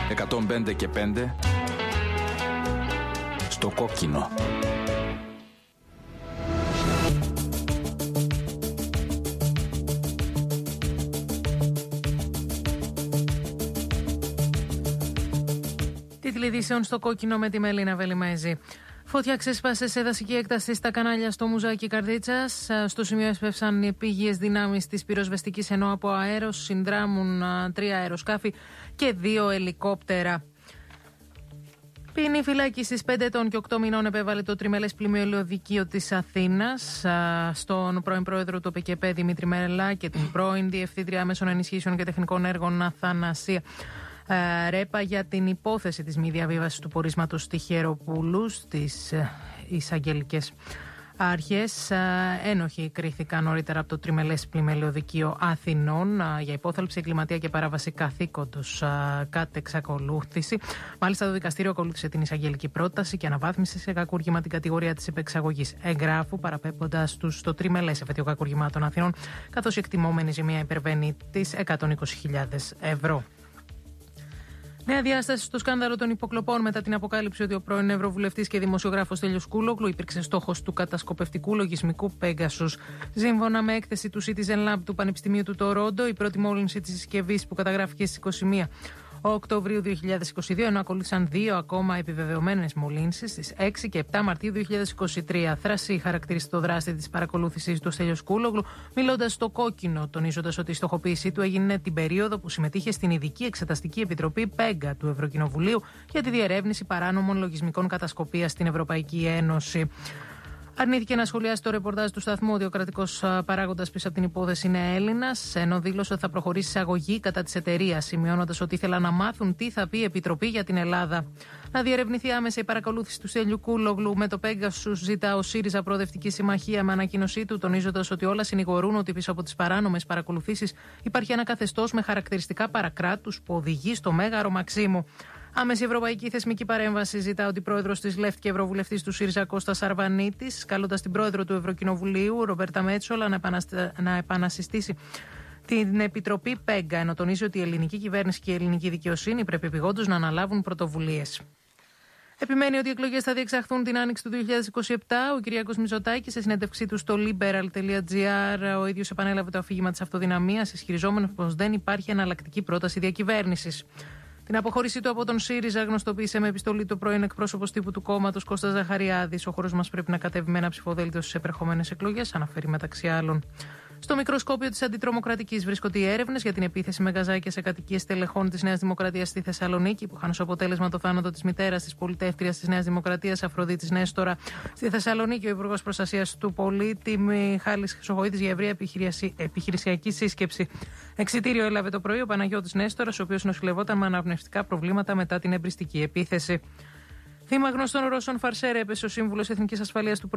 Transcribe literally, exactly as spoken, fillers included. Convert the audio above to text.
εκατόν πέντε και πέντε στο κόκκινο. Τίτλοι ειδήσεων στο κόκκινο με τη Μελίνα Βελιμέζη. Φωτιά ξέσπασε σε δασική έκταση στα κανάλια στο Μουζάκι Καρδίτσας. Στο σημείο έσπευσαν οι επίγειες δυνάμεις της πυροσβεστικής, ενώ από αέρος συνδράμουν τρία αεροσκάφη και δύο ελικόπτερα. Ποινή φυλάκισης πέντε ετών και οκτώ μηνών επέβαλε το τριμελές πλημμυριωδικείο της Αθήνας στον πρώην πρόεδρο του ΠΚΠ Δημήτρη Μελά και την πρώην διευθύντρια άμεσων ενισχύσεων και τεχνικών έργων Αθανασία Ρέπα για την υπόθεση της μη διαβίβασης του πορίσματος Στοιχεροπούλου στις εισαγγελικές αρχές. Ένοχοι κρίθηκαν νωρίτερα από το τριμελές πλημμυριωδικείο Αθηνών για υπόθαλψη, εγκληματία και παράβαση καθήκοντος κατ' εξακολούθηση. Μάλιστα, το δικαστήριο ακολούθησε την εισαγγελική πρόταση και αναβάθμισε σε κακούργημα την κατηγορία της επεξαγωγής εγγράφου, παραπέμποντας τους στο τριμελές εφετείο κακούργημα των Αθηνών, καθώς η εκτιμόμενη ζημία υπερβαίνει τις εκατόν είκοσι χιλιάδες ευρώ. Νέα διάσταση στο σκάνδαλο των υποκλοπών μετά την αποκάλυψη ότι ο πρώην Ευρωβουλευτής και δημοσιογράφος Στέλιος Κούλογλου υπήρξε στόχος του κατασκοπευτικού λογισμικού Pegasus. Σύμφωνα με έκθεση του Citizen Lab του Πανεπιστημίου του Τορόντο, η πρώτη μόλυνση της συσκευής που καταγράφηκε στις είκοσι μία Οκτωβρίου δύο χιλιάδες είκοσι δύο, ενώ ακολούθησαν δύο ακόμα επιβεβαιωμένες μολύνσεις στις έξι και επτά Μαρτίου δύο χιλιάδες είκοσι τρία. Θρασί χαρακτήρισε το δράστη της παρακολούθησης του Στέλιος Κούλογλου, μιλώντας στο κόκκινο, τονίζοντας ότι η στοχοποίησή του έγινε την περίοδο που συμμετείχε στην Ειδική Εξεταστική Επιτροπή ΠΕΓΚΑ του Ευρωκοινοβουλίου για τη διερεύνηση παράνομων λογισμικών κατασκοπίας στην Ευρωπαϊκή Ένωση. Αρνήθηκε να σχολιάσει το ρεπορτάζ του σταθμού ότι ο κρατικός παράγοντας πίσω από την υπόθεση είναι Έλληνας, ενώ δήλωσε ότι θα προχωρήσει σε αγωγή κατά της εταιρείας, σημειώνοντας ότι ήθελαν να μάθουν τι θα πει η Επιτροπή για την Ελλάδα. Να διερευνηθεί άμεσα η παρακολούθηση του Στέλιου Κούλογλου με το Pegasus, ζητά ο ΣΥΡΙΖΑ Προοδευτική Συμμαχία με ανακοίνωσή του, τονίζοντας ότι όλα συνηγορούν ότι πίσω από τις παράνομες παρακολουθήσεις υπάρχει ένα καθεστώς με χαρακτηριστικά παρακράτους που οδηγεί στο Μέγαρο Μαξίμου. Άμεση ευρωπαϊκή θεσμική παρέμβαση ζητά ότι πρόεδρος της ΛΕΦΤ και ευρωβουλευτής του ΣΥΡΙΖΑ Κώστας Αρβανίτης, καλώντας την πρόεδρο του Ευρωκοινοβουλίου Ρομπέρτα Μέτσολα να, επαναστα... να επανασυστήσει την Επιτροπή ΠΕΓΚΑ, ενώ τονίζει ότι η ελληνική κυβέρνηση και η ελληνική δικαιοσύνη πρέπει επειγόντως να αναλάβουν πρωτοβουλίες. Επιμένει ότι οι εκλογές θα διεξαχθούν την άνοιξη του δύο χιλιάδες είκοσι επτά. Ο Κυριάκος Μητσοτάκης, σε συνέντευξή του στο liberal τελεία gr, ο ίδιος επανέλαβε το αφήγημα της αυτοδυναμίας, ισχυριζόμενος πως δεν υπάρχει εναλλακτική πρόταση διακυβέρνησης. Την αποχώρησή του από τον ΣΥΡΙΖΑ γνωστοποίησε με επιστολή το πρώην εκπρόσωπος τύπου του κόμματος Κώστας Ζαχαριάδης. Ο χώρος μας πρέπει να κατέβει με ένα ψηφοδέλτιο στις επερχόμενες εκλογές, αναφέρει μεταξύ άλλων. Στο μικροσκόπιο της Αντιτρομοκρατικής βρίσκονται οι έρευνες για την επίθεση με γκαζάκια σε κατοικίες τελεχών της Νέας Δημοκρατίας στη Θεσσαλονίκη, που είχαν ως αποτέλεσμα το θάνατο της μητέρας της πολιτεύτριας της Νέας Δημοκρατίας Αφροδίτης Νέστορα. Στη Θεσσαλονίκη, ο Υπουργός Προστασίας του Πολίτη Μιχάλης Χρυσοχοΐδης για ευρεία επιχειρησιακή σύσκεψη. Εξιτήριο έλαβε το πρωί ο Παναγιώτης Νέστορας, ο οποίος νοσηλευόταν με αναπνευστικά προβλήματα μετά την εμπριστική επίθεση. Θύμα γνωστών Ρώσων φαρσέρ έπεσε ο σύμβουλος Εθνικής Ασφαλείας του